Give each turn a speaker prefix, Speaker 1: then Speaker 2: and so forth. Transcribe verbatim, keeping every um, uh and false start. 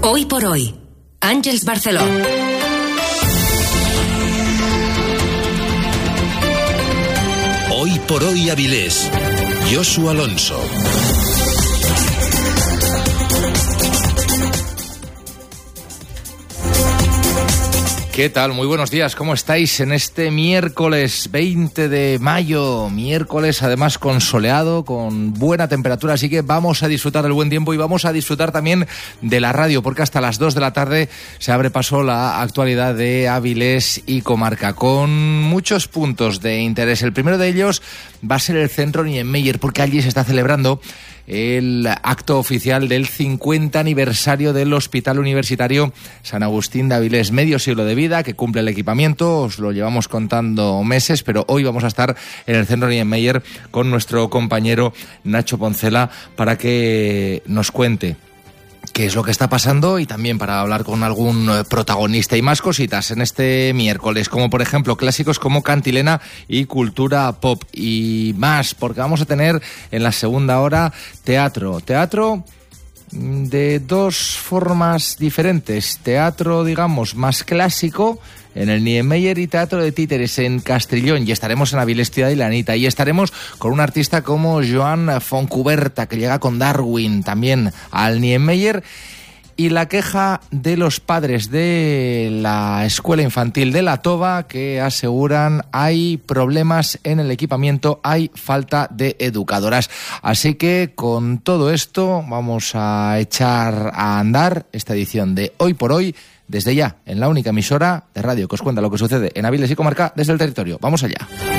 Speaker 1: Hoy por hoy, Àngels Barceló.
Speaker 2: Hoy por hoy Avilés, Josu Alonso.
Speaker 3: ¿Qué tal? Muy buenos días, ¿cómo estáis en este miércoles veinte de mayo? Miércoles además con soleado, con buena temperatura, así que vamos a disfrutar del buen tiempo y vamos a disfrutar también de la radio, porque hasta las dos de la tarde se abre paso la actualidad de Avilés y comarca, con muchos puntos de interés. El primero de ellos va a ser el Centro Niemeyer, porque allí se está celebrando el acto oficial del cincuenta aniversario del Hospital Universitario San Agustín de Avilés. Medio siglo de vida que cumple el equipamiento, os lo llevamos contando meses, pero hoy vamos a estar en el Centro Niemeyer con nuestro compañero Nacho Poncela para que nos cuente qué es lo que está pasando y también para hablar con algún protagonista y más cositas en este miércoles, como por ejemplo clásicos como Cantilena y cultura pop y más, porque vamos a tener en la segunda hora teatro, teatro de dos formas diferentes, teatro digamos más clásico en el Niemeyer y teatro de títeres en Castrillón, y estaremos en Avilés Ciudad y Lanita, y estaremos con un artista como Joan Foncuberta, que llega con Darwin también al Niemeyer, y la queja de los padres de la escuela infantil de La Toba, que aseguran hay problemas en el equipamiento, hay falta de educadoras. Así que con todo esto vamos a echar a andar esta edición de Hoy por Hoy, desde ya, en la única emisora de radio que os cuenta lo que sucede en Avilés y comarca desde el territorio. Vamos allá.